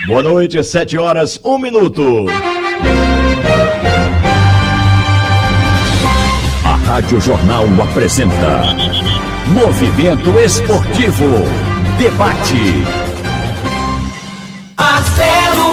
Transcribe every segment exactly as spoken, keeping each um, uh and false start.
Boa noite, sete horas, um minuto. A Rádio Jornal apresenta Movimento Esportivo, debate. Marcelo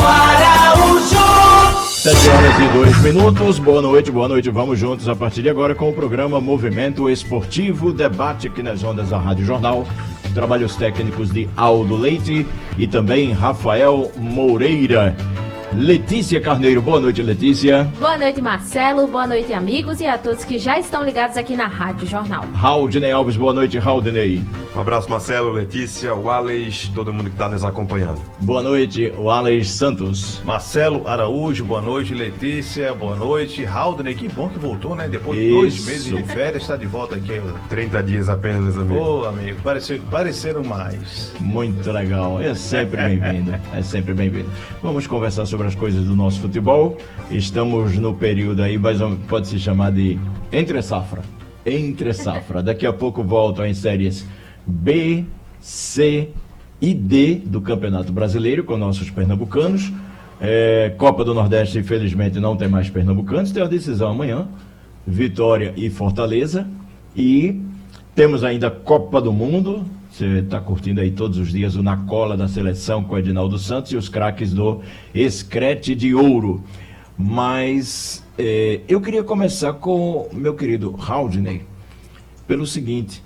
Araújo. Sete horas e dois minutos, boa noite, boa noite, vamos juntos a partir de agora com o programa Movimento Esportivo, debate aqui nas ondas da Rádio Jornal. Trabalhos técnicos de Aldo Leite e também Rafael Moreira. Letícia Carneiro, boa noite, Letícia. Boa noite, Marcelo, boa noite, amigos, e a todos que já estão ligados aqui na Rádio Jornal. Raudinei Alves, boa noite, Raudinei. Um abraço, Marcelo, Letícia, Wallace, todo mundo que está nos acompanhando. Boa noite, Wallace Santos. Marcelo Araújo, boa noite, Letícia, boa noite, Raudinei, que bom que voltou, né? Depois de Isso. dois meses de férias, está de volta aqui. trinta dias apenas, amigo. Ô, amigo, pareceram, pareceram mais. Muito legal, é sempre bem-vindo, é sempre bem-vindo. Vamos conversar sobre as coisas do nosso futebol. Estamos no período aí, mas pode se chamar de entre safra. Entre safra. Daqui a pouco volto em séries B, C e D do Campeonato Brasileiro com nossos pernambucanos. É, Copa do Nordeste, infelizmente, não tem mais pernambucanos. Tem a decisão amanhã, Vitória e Fortaleza. E temos ainda Copa do Mundo. Você está curtindo aí todos os dias o Na Cola da Seleção com Edinaldo Santos e os craques do Escrete de Ouro. Mas é, eu queria começar com meu querido Raudinei, pelo seguinte: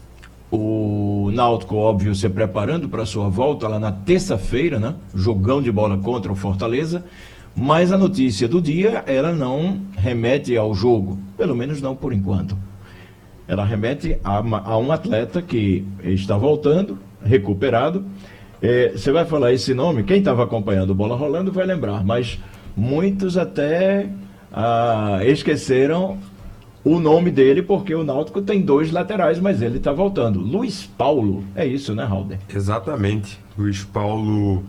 o Náutico, óbvio, se preparando para a sua volta lá na terça-feira, né? Jogão de bola contra o Fortaleza, mas a notícia do dia, ela não remete ao jogo, pelo menos não por enquanto. Ela remete a, a um atleta que está voltando, recuperado. É, você vai falar esse nome, quem estava acompanhando o Bola Rolando vai lembrar, mas muitos até ah, esqueceram o nome dele, porque o Náutico tem dois laterais, mas ele está voltando. Luiz Paulo, é isso, né, Raul? Exatamente. Luiz Paulo,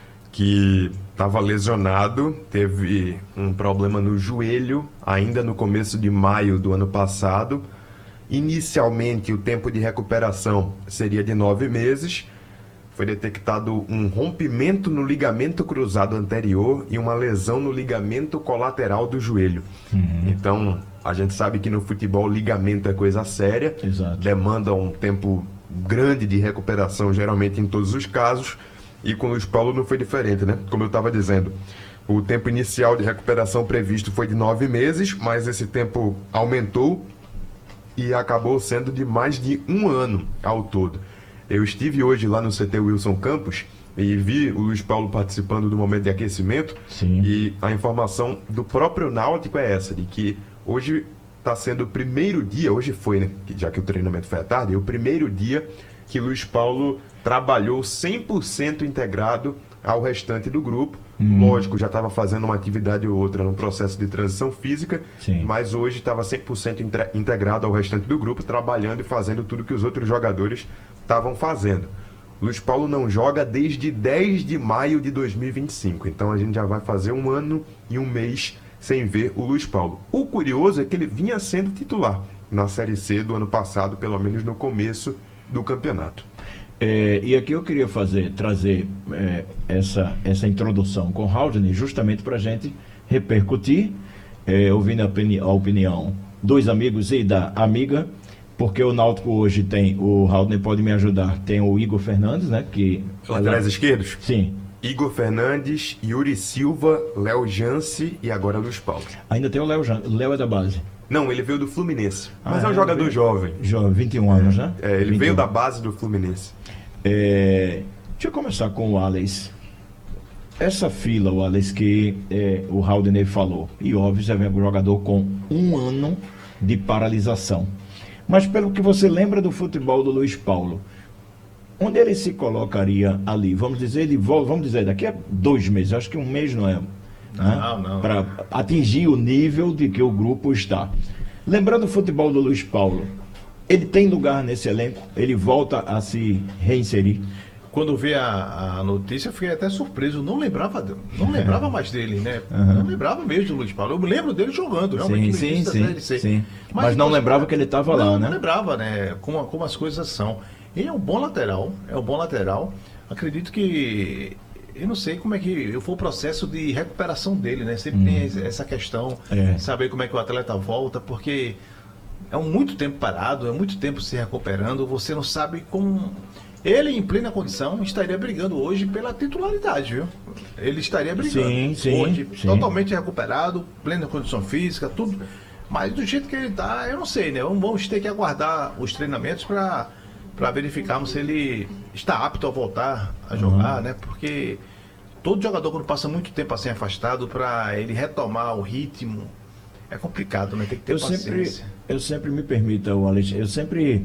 que estava lesionado, teve um problema no joelho, ainda no começo de maio do ano passado. Inicialmente, o tempo de recuperação seria de nove meses. Foi detectado um rompimento no ligamento cruzado anterior e uma lesão no ligamento colateral do joelho. Uhum. Então, a gente sabe que no futebol ligamento é coisa séria. Exato. Demanda um tempo grande de recuperação, geralmente em todos os casos. E com o Luiz Paulo não foi diferente, né? Como eu estava dizendo, o tempo inicial de recuperação previsto foi de nove meses, mas esse tempo aumentou e acabou sendo de mais de um ano ao todo. Eu estive hoje lá no C T Wilson Campos e vi o Luiz Paulo participando do momento de aquecimento. Sim. E a informação do próprio Náutico é essa, de que hoje está sendo o primeiro dia, hoje foi, né, já que o treinamento foi à tarde, é o primeiro dia que Luiz Paulo trabalhou cem por cento integrado ao restante do grupo. Hum. Lógico, já estava fazendo uma atividade ou outra no processo de transição física. Sim. Mas hoje estava cem por cento integrado ao restante do grupo, trabalhando e fazendo tudo que os outros jogadores estavam fazendo. Luiz Paulo não joga desde dez de maio de dois mil e vinte e cinco, então a gente já vai fazer um ano e um mês sem ver o Luiz Paulo. O curioso é que ele vinha sendo titular na Série C do ano passado, pelo menos no começo do campeonato. É, e aqui eu queria fazer, trazer é, essa, essa introdução com o Raudinei, justamente para a gente repercutir, é, ouvindo a, opini- a opinião dos amigos e da amiga, porque o Náutico hoje tem, o Raudinei pode me ajudar, tem o Igor Fernandes, né? Que, laterais esquerdos? Sim. Igor Fernandes, Yuri Silva, Léo Jance e agora Luiz Paulo. Ainda tem o Léo, Léo é da base. Não, ele veio do Fluminense, mas ah, é um jogador veio, jovem. Jovem, vinte e um anos, né? É, ele vinte e um. veio da base do Fluminense. É, deixa eu começar com o Wallace. Essa fila, Wallace, que é, o Raudinei falou, e óbvio, é um jogador com um ano de paralisação. Mas pelo que você lembra do futebol do Luiz Paulo, onde ele se colocaria ali? Vamos dizer, ele volta, vamos dizer, daqui a dois meses, acho que um mês não é, né? Não, não. Para atingir o nível de que o grupo está. Lembrando o futebol do Luiz Paulo, ele tem lugar nesse elenco? Ele volta a se reinserir? Quando vi a, a notícia, fiquei até surpreso. Não lembrava, não lembrava mais dele, né? Uhum. Não lembrava mesmo do Luiz Paulo. Eu me lembro dele jogando, realmente. Sim, no sim, início da sim, Série C. sim. Mas, Mas não depois, lembrava que ele estava lá, não, né? Não lembrava, né? Como, como as coisas são. Ele é um bom lateral, é um bom lateral. Acredito que eu não sei como é que foi o processo de recuperação dele, né? Sempre Hum. tem essa questão, É. saber como é que o atleta volta, porque é um muito tempo parado, é muito tempo se recuperando, você não sabe como... Ele, em plena condição, estaria brigando hoje pela titularidade, viu? Ele estaria brigando Sim, sim, hoje, sim. totalmente recuperado, plena condição física, tudo. Mas do jeito que ele tá, eu não sei, né? Vamos, vamos ter que aguardar os treinamentos para para verificarmos se ele está apto a voltar a jogar, Uhum. né? Porque todo jogador, quando passa muito tempo assim afastado, para ele retomar o ritmo, é complicado, né? Tem que ter Eu sempre, paciência. eu sempre me permita, o Alex, eu sempre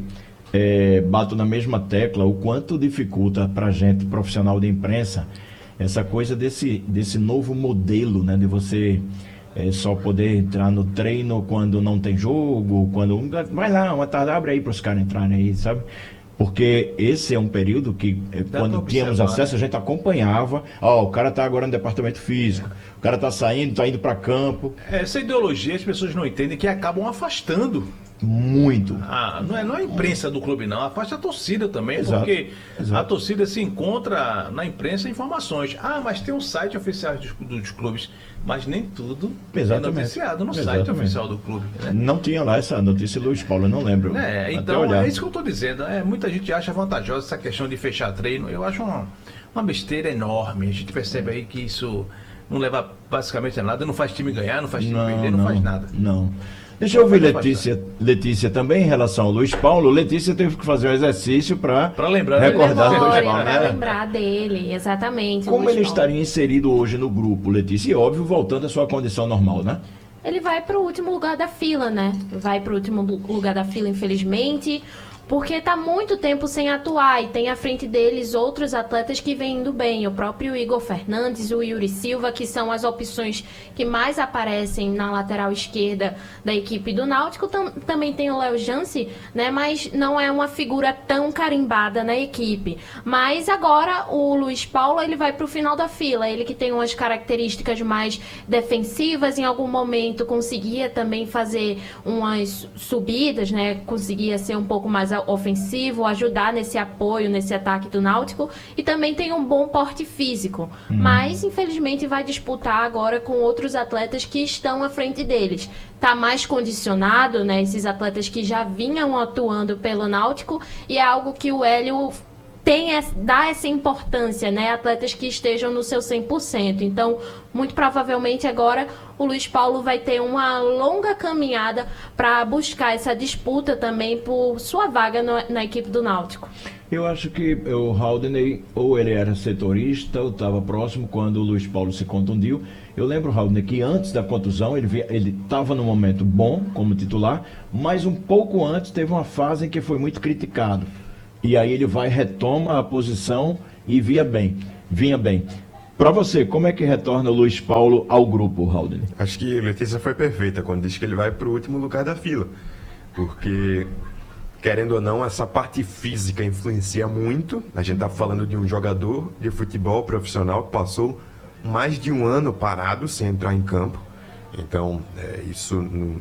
é, bato na mesma tecla o quanto dificulta para gente profissional de imprensa essa coisa desse, desse novo modelo, né? De você é, só poder entrar no treino quando não tem jogo, quando vai lá, uma tarde abre aí para os caras entrarem aí, sabe? Porque esse é um período que, eh, Dá quando pra tínhamos observar, acesso, a gente acompanhava. Ó, o cara tá agora no departamento físico, o cara tá saindo, tá indo para campo. Essa ideologia as pessoas não entendem que acabam afastando. Muito. Ah, não é, não é a imprensa do clube, não. Afasta a torcida também, Exato, porque exato. a torcida se encontra na imprensa informações. Ah, mas tem um site oficial dos, dos clubes. Mas nem tudo Exatamente. é noticiado no site Exatamente. oficial do clube. Né? Não tinha lá essa notícia, Luiz Paulo, eu não lembro. É, Até então olhar. é isso que eu estou dizendo. É, muita gente acha vantajosa essa questão de fechar treino. Eu acho uma, uma besteira enorme. A gente percebe aí que isso não leva basicamente a nada, não faz time ganhar, não faz time perder, não, faz nada. Não. Deixa eu ouvir Pode Letícia, Letícia também em relação ao Luiz Paulo. Letícia teve que fazer um exercício para Pra lembrar, né? recordar do Luiz Memória, Paulo. pra né? lembrar dele, exatamente. o Como Luiz ele Paulo. estaria inserido hoje no grupo, Letícia? E óbvio, voltando à sua condição normal, né? Ele vai pro último lugar da fila, né? Vai pro último lu- lugar da fila, infelizmente, porque tá muito tempo sem atuar e tem à frente deles outros atletas que vêm indo bem. O próprio Igor Fernandes, o Yuri Silva, que são as opções que mais aparecem na lateral esquerda da equipe do Náutico. Tam- também tem o Léo Jansi, né? Mas não é uma figura tão carimbada na equipe. Mas agora o Luiz Paulo, ele vai pro final da fila. Ele que tem umas características mais defensivas, em algum momento conseguia também fazer umas subidas, né? Conseguia ser um pouco mais ofensivo, ajudar nesse apoio, nesse ataque do Náutico, e também tem um bom porte físico. Mas, infelizmente, vai disputar agora com outros atletas que estão à frente deles. Tá mais condicionado, né? Esses atletas que já vinham atuando pelo Náutico, e é algo que o Hélio tem, es- dá essa importância, né? Atletas que estejam no seu cem por cento. Então, muito provavelmente agora o Luiz Paulo vai ter uma longa caminhada para buscar essa disputa também por sua vaga no- na equipe do Náutico. Eu acho que o Haldney, ou ele era setorista, ou estava próximo quando o Luiz Paulo se contundiu. Eu lembro, Haldney, que antes da contusão ele estava num momento bom como titular, mas um pouco antes teve uma fase em que foi muito criticado. E aí ele vai, retoma a posição e via bem, vinha bem. Para você, como é que retorna o Luiz Paulo ao grupo, Haldney? Acho que Letícia foi perfeita quando disse que ele vai para o último lugar da fila. Porque, querendo ou não, essa parte física influencia muito. A gente está falando de um jogador de futebol profissional que passou mais de um ano parado sem entrar em campo. Então, é, isso não,